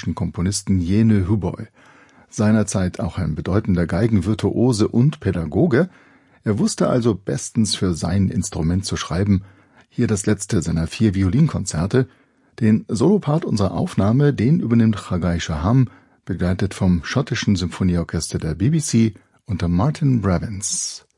schottischen Komponisten Jene Huboy. Seinerzeit auch ein bedeutender Geigenvirtuose und Pädagoge. Er wusste also bestens für sein Instrument zu schreiben. Hier das letzte seiner 4 Violinkonzerte. Den Solopart unserer Aufnahme, den übernimmt Chagai Shaham, begleitet vom schottischen Symphonieorchester der BBC unter Martin Brevins.